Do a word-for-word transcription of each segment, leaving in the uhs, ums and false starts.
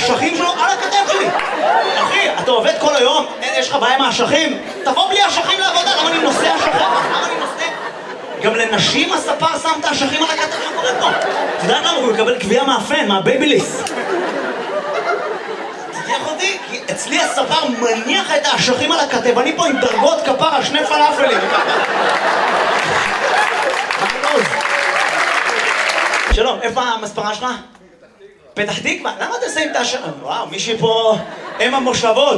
האשכים שלו על הכתף שלי. אחי, אתה עובד כל היום, יש לך בעיה עם האשכים? תבוא בלי אשכים לעבודה, למה אני נושא אשכים? למה אני נושא? גם לנשים הספר שם את האשכים על הכתף שלו קוראים פה. אתה יודע למה? הוא מקבל קביעה מהפן, מהבייביליס. תתייח אותי? כי אצלי הספר מניח את האשכים על הכתף, אני פה עם דרגות כפרה, שני פלאפלים. שלום, איפה המספרה שלך? פתח תקווה? למה אתה שמים את האשכים? וואו, מישהי פה אם המושבות.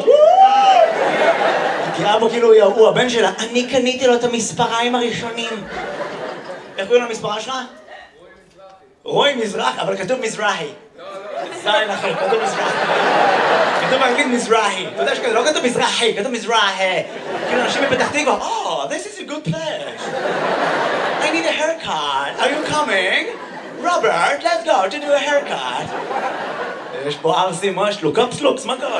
תראה בו כאילו הוא הבן שלה. אני קניתי לו את המספריים הראשונים. איך קוראים למספרה שלך? רוי מזרחי, אבל כתוב מזרחי. זין אחר, כתוב מזרחי. כתוב באנגלית מזרחי. אתה יודע שכתוב, לא כתוב מזרחי, כתוב מזרחי. כאילו אנשים בפתח תקווה, Oh, this is a good place. I need a haircut. Are you coming? Robert, let's go to do a haircut. יש פה ארסי, מה יש לו? קפסלוקס, מה קרה לו?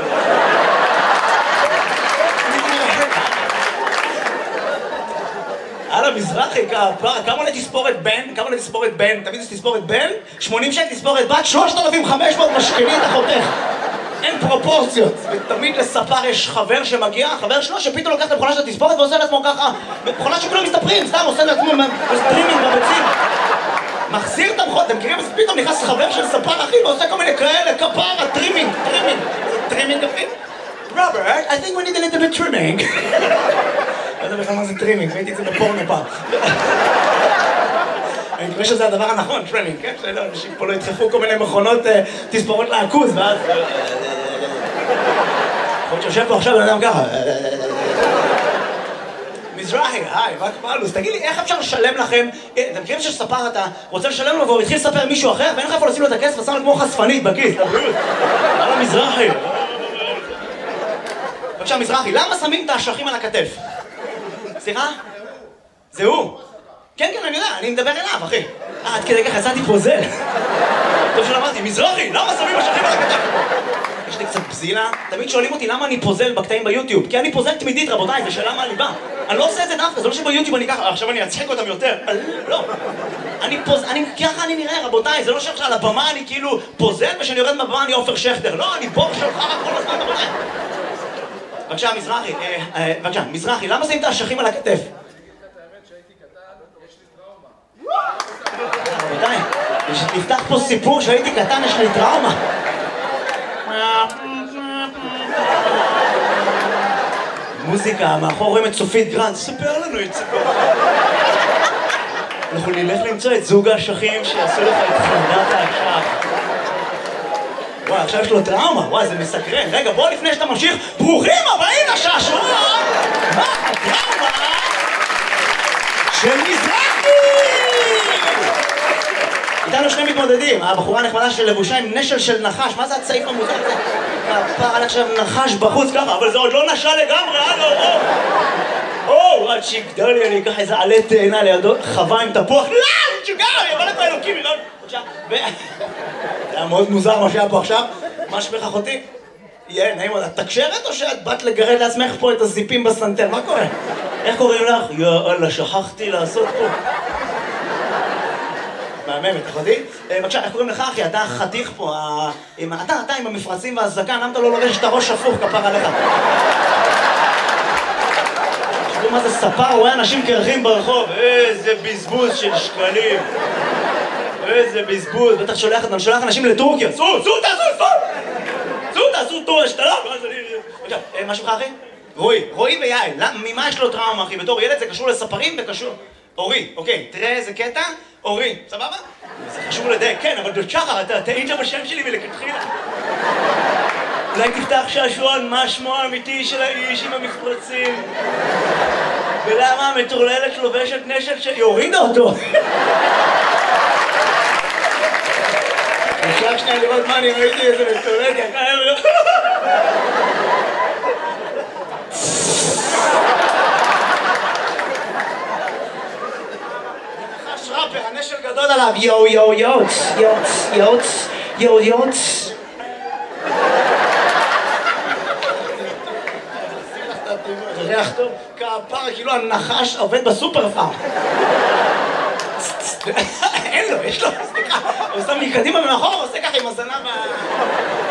הלאה, מזרחי, כמה עולה תספורת בן? כמה עולה תספורת בן? תמיד זה תספורת בן? שמונים שקל תספורת בת, שלושת אלפים וחמש מאות משכני את החותך. אין פרופורציות. ותמיד לספר יש חבר שמגיע, חבר שלו שפתאום לוקח את המכונה של התספורת ועושה לעצמו ככה. מכונה שכולם מסתפרים, סתם עושה לעצמו סטרימינג בביצים. מחזיר את המכות, אתם מכירים? אז פתאום נכנס חבר של ספר אחי ועושה כל מיני כאלה, כפרה, טרימינג, טרימינג. טרימינג אחי? Robert, I think we need a little bit trimming. לא יודע בכלל מה זה טרימינג, ראיתי את זה בפורנו פעם. אני מקווה שזה הדבר הנכון, טרימינג, כן? שלא, אנשים פה לא ידחפו כל מיני מכונות תספורות לעכוז, ואז... יכול להיות שיושב פה עכשיו בן אדם ככה. מזרחי, היי, מה קרה לו? אז תגיד לי, איך אפשר לשלם לכם? אתם מכירים שספר אתה רוצה לשלם לו והוא התחיל לספר מישהו אחר ואין לך איפה לשים לו את הכסף ושם לו כמו חשפנית בכיס, לבריאות. למה מזרחי? בבקשה, מזרחי, למה שמים את האשכים על הכתף? סליחה? זה הוא? כן, כן, אני יודע, אני מדבר אליו, אחי. אה, עד כדי ככה יצאתי פוזל. טוב שלא אמרתי, מזרחי, למה שמים אשכים על הכתף? יש לי קצת בזילה. תמיד שואלים אותי למה אני פוזל בקטעים ביוטיוב. כי אני פוזל תמידית, רבותיי, זה שאלה מהליבה. אני לא עושה את זה דווקא, זה לא שביוטיוב אני ככה, עכשיו אני אצחק אותם יותר. לא. אני פוזל, אני, ככה אני נראה, רבותיי, זה לא שעכשיו על הבמה אני כאילו פוזל, ושאני יורד מהבמה אני עופר שכטר. לא, אני בור שלך כל הזמן, רבותיי. בבקשה, מזרחי, בבקשה, מזרחי, למה שמים את האשכים על הכתף? רבותיי, נפתח פה סיפור שהייתי קטן, יש לי טראומה. מוזיקה, מאחור רואים את סופית גרנד, ספר לנו את סיפור. אנחנו נלך למצוא את זוג האשכים שיעשו לך את חרדת האשך. וואי, עכשיו יש לו טראומה, וואי, זה מסקרן. רגע, בוא לפני שאתה ממשיך, ברוכים הבאים לשעשוע! מה הטראומה של מזרחי? איתנו שני מתמודדים, הבחורה הנחמדה של לבושה עם נשל של נחש, מה זה הצעיף המוזר הזה? הפער על עכשיו נחש בחוץ ככה, אבל זה עוד לא נשל לגמרי, הלו, או! או, עד שיגדל לי, אני אקח איזה עלה תאנה לידו, חווה עם תפוח, לא, שוגר, אני אבוא לפה אלוקים, לא, בבקשה, ו... זה היה מאוד מוזר מה שהיה פה עכשיו, מה שמך אחותי? יהיה, נעים עוד, את תקשרת או שאת באת לגרד לעצמך פה את הזיפים בסנטר, מה קורה? איך קוראים לך? יאללה, שכחתי לעשות פה. מהממת, אחותי? בבקשה, איך קוראים לך אחי? אתה חתיך פה, אתה, אתה עם המפרצים והזקן, למה אתה לא לובש את הראש שפוך כפר עליך? תראו מה זה ספר, רואה אנשים קרחים ברחוב, איזה בזבוז של שקלים. איזה בזבוז, בטח שולח, שולח אנשים לטורקיה, סו, סו, תעשו, סו! סו, תעשו טור השתלה, ואז אני... בבקשה, מה שלך אחי? רועי, רועי ויעל, ממה יש לו טראומה אחי? בתור ילד זה קשור לספרים וקשור... אורי, אוקיי, תראה איזה קטע, אורי, סבבה? זה חשוב לדייק, כן, אבל שחר, אתה טעית בשם שלי מלכתחילה. אולי תפתח שעשועון, מה שמו האמיתי של האיש עם המפרצים? ולמה המטורללת לובשת נשל שהיא הורידה אותו? אפשר שנייה לראות מה אני ראיתי איזה מטורללת, יקר, ראפר, הנשל גדול עליו, יו יו יוץ, יוץ, יוץ, יו יוץ. זה ריח טוב, כפרה, כאילו הנחש עובד בסופר פארם. אין לו, יש לו, סליחה, הוא שם מקדימה ומאחור, עושה ככה עם הזנב